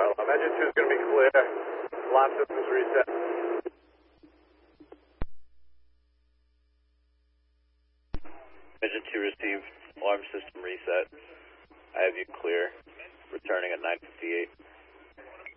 Engine 2 is going to be clear. Alarm systems reset. Engine 2 received. Alarm system reset. I have you clear. Returning at 9:58.